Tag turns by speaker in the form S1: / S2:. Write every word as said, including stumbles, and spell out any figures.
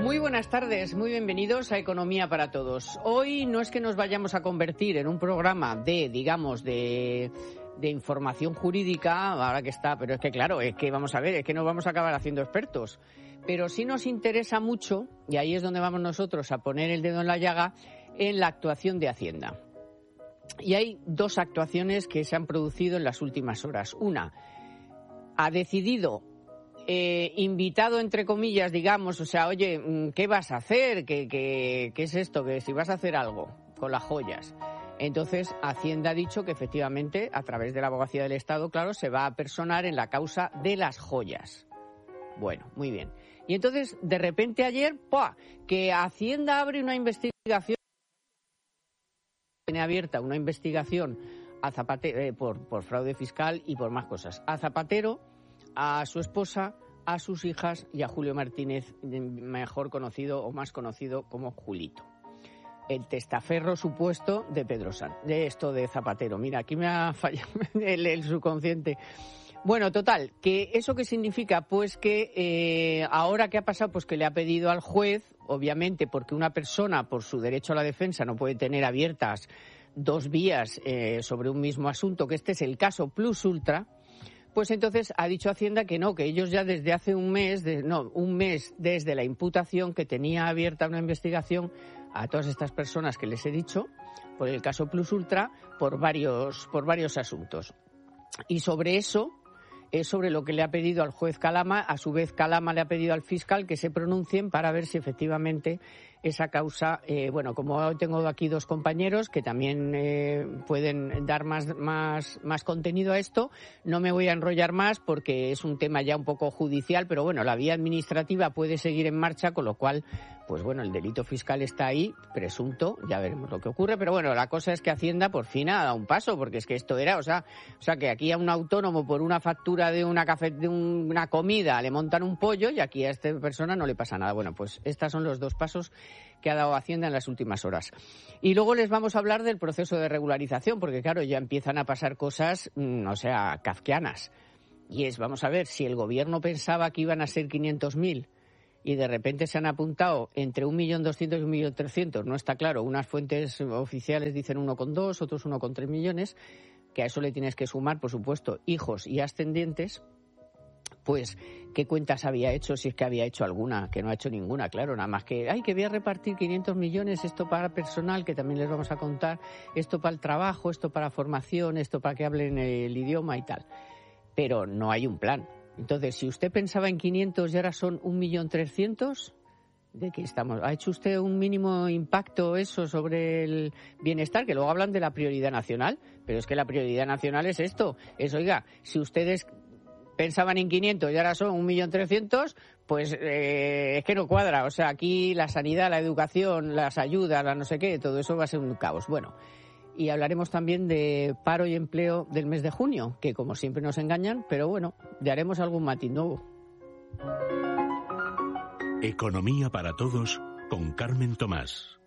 S1: Muy buenas tardes, muy bienvenidos a Economía para Todos. Hoy no es que nos vayamos a convertir en un programa de, digamos, de, de información jurídica, ahora que está, pero es que claro, es que vamos a ver, es que nos vamos a acabar haciendo expertos. Pero sí nos interesa mucho, y ahí es donde vamos nosotros a poner el dedo en la llaga, en la actuación de Hacienda. Y hay dos actuaciones que se han producido en las últimas horas. Una, ha decidido... Eh, invitado entre comillas, digamos, o sea, oye, ¿qué vas a hacer? ¿Qué, qué, qué es esto? Que si vas a hacer algo con las joyas. Entonces, Hacienda ha dicho que efectivamente, a través de la Abogacía del Estado, claro, se va a personar en la causa de las joyas. Bueno, muy bien. Y entonces, de repente ayer, ¡pua!, que Hacienda abre una investigación, tiene abierta una investigación a Zapatero, eh, por, por fraude fiscal y por más cosas. A Zapatero, a su esposa, a sus hijas y a Julio Martínez, mejor conocido o más conocido como Julito. El testaferro supuesto de Pedro Sánchez, de esto de Zapatero. Mira, aquí me ha fallado el, el subconsciente. Bueno, total, que ¿eso qué significa? Pues que eh, ahora que ha pasado, pues que le ha pedido al juez, obviamente, porque una persona, por su derecho a la defensa, no puede tener abiertas dos vías eh, sobre un mismo asunto, que este es el caso plus ultra. Pues entonces ha dicho Hacienda que no, que ellos ya desde hace un mes, de, no, un mes desde la imputación, que tenía abierta una investigación a todas estas personas que les he dicho, por el caso Plus Ultra, por varios, por varios asuntos. Y sobre eso es sobre lo que le ha pedido al juez Calama. A su vez, Calama le ha pedido al fiscal que se pronuncien para ver si efectivamente esa causa, eh, bueno, como hoy tengo aquí dos compañeros que también eh, pueden dar más, más, más contenido a esto, no me voy a enrollar más porque es un tema ya un poco judicial, pero bueno, la vía administrativa puede seguir en marcha, con lo cual, pues bueno, el delito fiscal está ahí, presunto, ya veremos lo que ocurre, pero bueno, la cosa es que Hacienda por fin ha dado un paso, porque es que esto era, o sea, o sea que aquí a un autónomo por una factura de una café, de un, una comida le montan un pollo y aquí a esta persona no le pasa nada. Bueno, pues estos son los dos pasos que ha dado Hacienda en las últimas horas. Y luego les vamos a hablar del proceso de regularización, porque claro, ya empiezan a pasar cosas, mmm, o sea, kafkianas. Y es, vamos a ver, si el gobierno pensaba que iban a ser quinientos mil y de repente se han apuntado entre un millón doscientos y un millón trescientos, no está claro, unas fuentes oficiales dicen uno coma dos, otros uno coma tres millones, que a eso le tienes que sumar, por supuesto, hijos y ascendientes. Pues, ¿qué cuentas había hecho? Si es que había hecho alguna, que no ha hecho ninguna, claro, nada más que, ay, que voy a repartir quinientos millones, esto para personal, que también les vamos a contar, esto para el trabajo, esto para formación, esto para que hablen el idioma y tal. Pero no hay un plan. Entonces, si usted pensaba en quinientos y ahora son un millón trescientos, ¿de qué estamos? ¿Ha hecho usted un mínimo impacto eso sobre el bienestar? Que luego hablan de la prioridad nacional, pero es que la prioridad nacional es esto, es, oiga, si ustedes pensaban en quinientos y ahora son un millón trescientos, pues eh, es que no cuadra. O sea, aquí la sanidad, la educación, las ayudas, la no sé qué, todo eso va a ser un caos. Bueno, y hablaremos también de paro y empleo del mes de junio, que como siempre nos engañan, pero bueno, le haremos algún matiz nuevo.
S2: Economía para Todos con Carmen Tomás.